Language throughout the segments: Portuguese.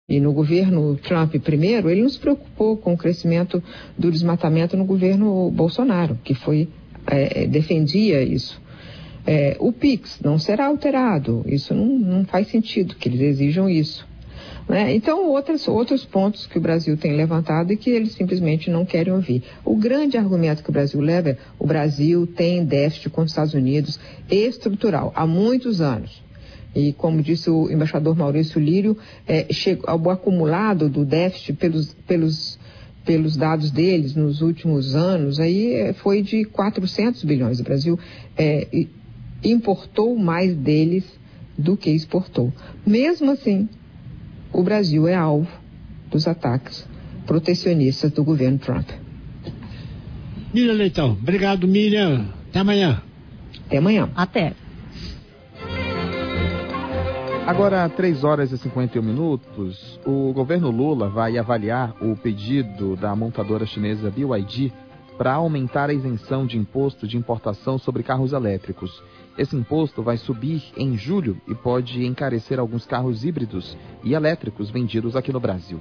E no governo Trump primeiro, ele não se preocupou com o crescimento do desmatamento no governo Bolsonaro, que defendia isso. O PIX não será alterado, isso não faz sentido que eles exijam isso. Né? Então, outros pontos que o Brasil tem levantado e que eles simplesmente não querem ouvir. O grande argumento que o Brasil leva é: o Brasil tem déficit com os Estados Unidos estrutural há muitos anos. E como disse o embaixador Maurício Lírio, o acumulado do déficit pelos dados deles nos últimos anos aí foi de 400 bilhões. O Brasil importou mais deles do que exportou. Mesmo assim, o Brasil é alvo dos ataques protecionistas do governo Trump. Miriam Leitão, obrigado, Miriam. Até amanhã. Até amanhã. Até. Agora, 3h51, o governo Lula vai avaliar o pedido da montadora chinesa BYD para aumentar a isenção de imposto de importação sobre carros elétricos. Esse imposto vai subir em julho e pode encarecer alguns carros híbridos e elétricos vendidos aqui no Brasil.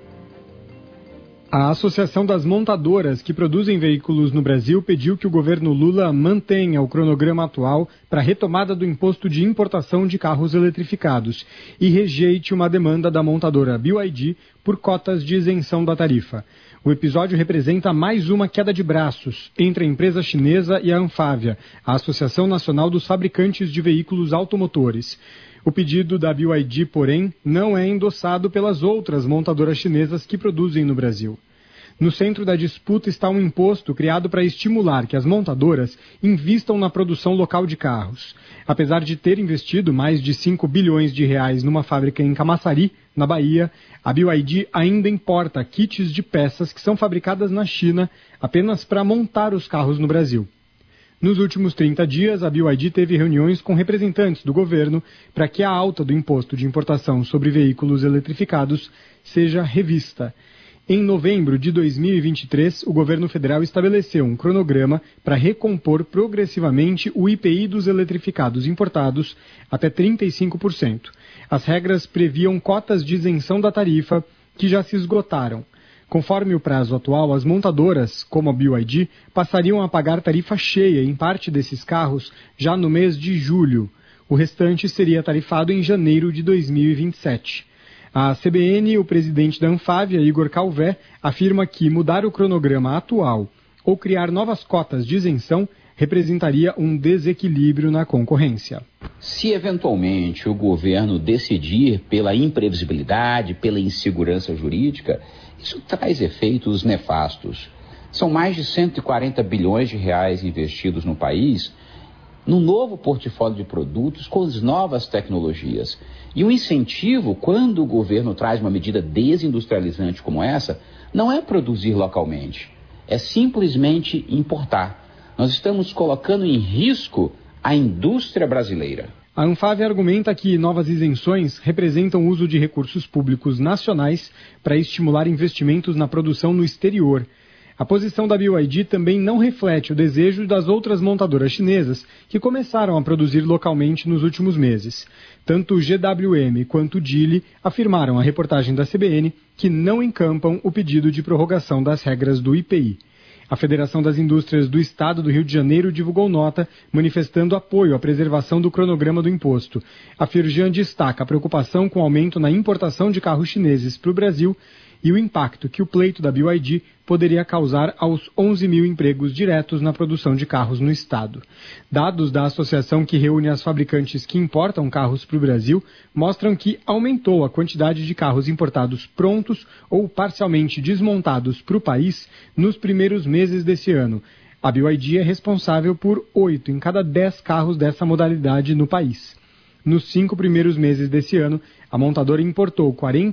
A Associação das Montadoras que produzem veículos no Brasil pediu que o governo Lula mantenha o cronograma atual para a retomada do imposto de importação de carros eletrificados e rejeite uma demanda da montadora BYD por cotas de isenção da tarifa. O episódio representa mais uma queda de braços entre a empresa chinesa e a Anfávia, a Associação Nacional dos Fabricantes de Veículos Automotores. O pedido da BYD, porém, não é endossado pelas outras montadoras chinesas que produzem no Brasil. No centro da disputa está um imposto criado para estimular que as montadoras invistam na produção local de carros. Apesar de ter investido mais de 5 bilhões de reais numa fábrica em Camaçari, na Bahia, a BYD ainda importa kits de peças que são fabricadas na China apenas para montar os carros no Brasil. Nos últimos 30 dias, a BYD teve reuniões com representantes do governo para que a alta do imposto de importação sobre veículos eletrificados seja revista. Em novembro de 2023, o governo federal estabeleceu um cronograma para recompor progressivamente o IPI dos eletrificados importados até 35%. As regras previam cotas de isenção da tarifa que já se esgotaram. Conforme o prazo atual, as montadoras, como a BYD, passariam a pagar tarifa cheia em parte desses carros já no mês de julho. O restante seria tarifado em janeiro de 2027. A CBN, o presidente da Anfávia, Igor Calvé, afirma que mudar o cronograma atual ou criar novas cotas de isenção representaria um desequilíbrio na concorrência. Se eventualmente o governo decidir pela imprevisibilidade, pela insegurança jurídica, isso traz efeitos nefastos. São mais de 140 bilhões de reais investidos no país num novo portfólio de produtos com as novas tecnologias. E o incentivo, quando o governo traz uma medida desindustrializante como essa, não é produzir localmente, é simplesmente importar. Nós estamos colocando em risco a indústria brasileira. A Anfávia argumenta que novas isenções representam o uso de recursos públicos nacionais para estimular investimentos na produção no exterior. A posição da BYD também não reflete o desejo das outras montadoras chinesas que começaram a produzir localmente nos últimos meses. Tanto o GWM quanto o Geely afirmaram à reportagem da CBN que não encampam o pedido de prorrogação das regras do IPI. A Federação das Indústrias do Estado do Rio de Janeiro divulgou nota manifestando apoio à preservação do cronograma do imposto. A Firjan destaca a preocupação com o aumento na importação de carros chineses para o Brasil e o impacto que o pleito da BYD poderia causar aos 11 mil empregos diretos na produção de carros no estado. Dados da associação que reúne as fabricantes que importam carros para o Brasil mostram que aumentou a quantidade de carros importados prontos ou parcialmente desmontados para o país nos primeiros meses desse ano. A BYD é responsável por 8 em cada 10 carros dessa modalidade no país. Nos 5 primeiros meses desse ano, a montadora importou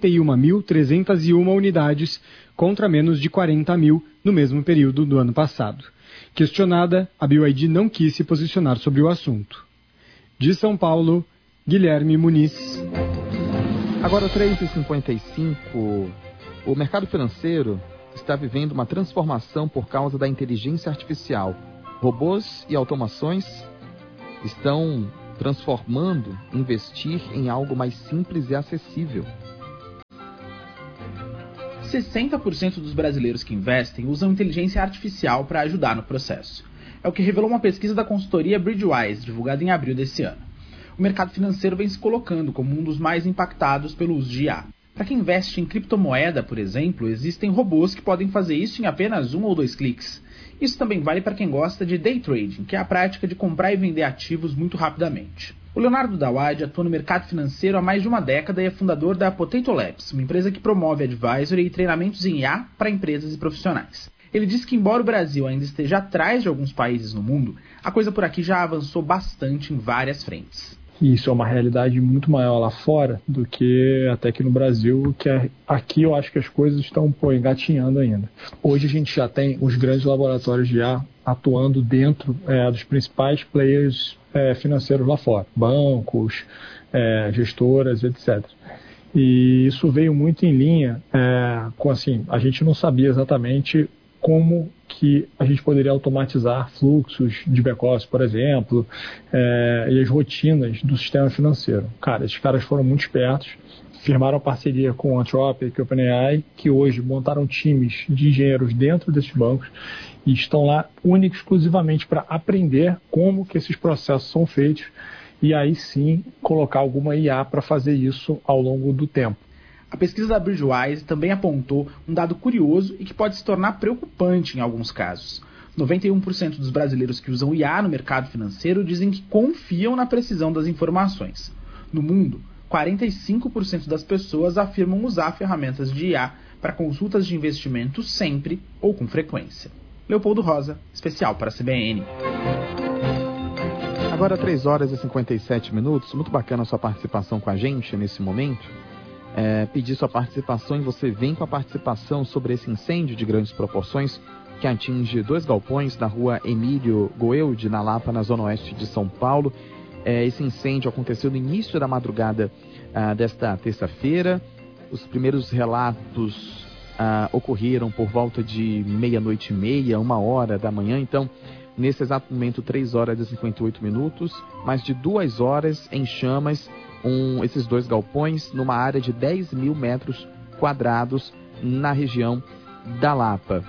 41.301 unidades, contra menos de 40 mil no mesmo período do ano passado. Questionada, a BYD não quis se posicionar sobre o assunto. De São Paulo, Guilherme Muniz. Agora, 3h55, o mercado financeiro está vivendo uma transformação por causa da inteligência artificial. Robôs e automações estão transformando investir em algo mais simples e acessível. 60% dos brasileiros que investem usam inteligência artificial para ajudar no processo. É o que revelou uma pesquisa da consultoria Bridgewise, divulgada em abril desse ano. O mercado financeiro vem se colocando como um dos mais impactados pelo uso de IA. Para quem investe em criptomoeda, por exemplo, existem robôs que podem fazer isso em apenas 1 ou 2 cliques. Isso também vale para quem gosta de day trading, que é a prática de comprar e vender ativos muito rapidamente. O Leonardo Dawad atua no mercado financeiro há mais de uma década e é fundador da Potato Labs, uma empresa que promove advisory e treinamentos em IA para empresas e profissionais. Ele diz que, embora o Brasil ainda esteja atrás de alguns países no mundo, a coisa por aqui já avançou bastante em várias frentes. E isso é uma realidade muito maior lá fora do que até aqui no Brasil, aqui eu acho que as coisas estão engatinhando ainda. Hoje a gente já tem os grandes laboratórios de IA atuando dentro dos principais players financeiros lá fora, bancos, gestoras, etc. E isso veio muito em linha com, assim, a gente não sabia exatamente como que a gente poderia automatizar fluxos de back-office, por exemplo, e as rotinas do sistema financeiro. Cara, esses caras foram muito espertos, firmaram parceria com a Anthropic e OpenAI, que hoje montaram times de engenheiros dentro desses bancos e estão lá única e exclusivamente para aprender como que esses processos são feitos e aí sim colocar alguma IA para fazer isso ao longo do tempo. A pesquisa da Bridgewise também apontou um dado curioso e que pode se tornar preocupante em alguns casos. 91% dos brasileiros que usam IA no mercado financeiro dizem que confiam na precisão das informações. No mundo, 45% das pessoas afirmam usar ferramentas de IA para consultas de investimento sempre ou com frequência. Leopoldo Rosa, especial para a CBN. Agora 3 horas e 57 minutos. Muito bacana a sua participação com a gente nesse momento. Pedir sua participação e você vem com a participação sobre esse incêndio de grandes proporções que atinge 2 galpões na rua Emílio Goeldi, na Lapa, na zona oeste de São Paulo. Esse incêndio aconteceu no início da madrugada desta terça-feira. Os primeiros relatos ocorreram por volta de 00:30, 1h da manhã. Então, nesse exato momento, 3 horas e 58 minutos, mais de 2 horas em chamas, esses 2 galpões numa área de 10 mil metros quadrados na região da Lapa.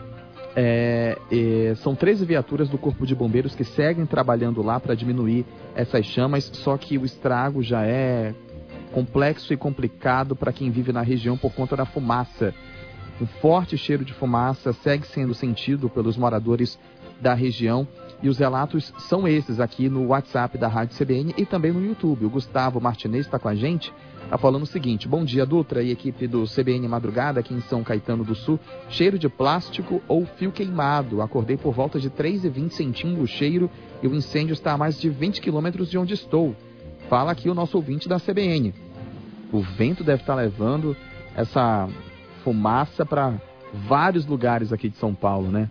São 13 viaturas do Corpo de Bombeiros que seguem trabalhando lá para diminuir essas chamas, só que o estrago já é complexo e complicado para quem vive na região por conta da fumaça. Um forte cheiro de fumaça segue sendo sentido pelos moradores da região e os relatos são esses aqui no WhatsApp da Rádio CBN e também no YouTube. O Gustavo Martinez está com a gente, está falando o seguinte: bom dia, Dutra e equipe do CBN Madrugada aqui em São Caetano do Sul. Cheiro de plástico ou fio queimado. Acordei por volta de 3h20 sentindo o cheiro e o incêndio está a mais de 20 quilômetros de onde estou. Fala aqui o nosso ouvinte da CBN. O vento deve estar levando essa fumaça para vários lugares aqui de São Paulo, né?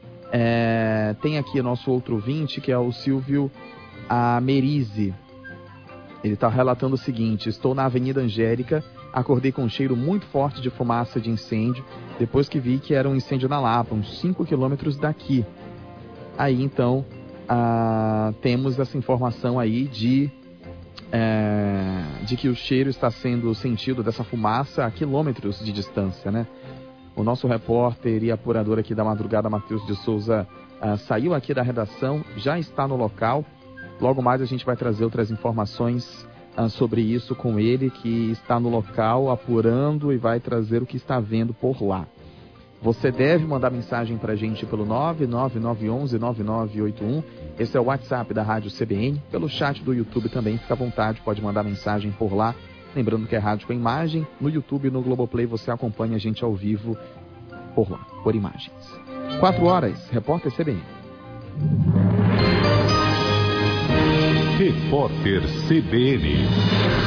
Tem aqui o nosso outro ouvinte, que é o Silvio Amerize. Ele está relatando o seguinte: estou na Avenida Angélica, acordei com um cheiro muito forte de fumaça de incêndio, depois que vi que era um incêndio na Lapa, uns 5 quilômetros daqui. Aí então temos essa informação aí de que o cheiro está sendo sentido dessa fumaça a quilômetros de distância, né? O nosso repórter e apurador aqui da madrugada, Matheus de Souza, saiu aqui da redação, já está no local. Logo mais a gente vai trazer outras informações sobre isso com ele, que está no local apurando e vai trazer o que está vendo por lá. Você deve mandar mensagem para a gente pelo 99911-9981. Esse é o WhatsApp da Rádio CBN. Pelo chat do YouTube também, fica à vontade, pode mandar mensagem por lá. Lembrando que é rádio com imagem. No YouTube e no Globoplay você acompanha a gente ao vivo por lá, por imagens. 4 horas, repórter CBN. Repórter CBN.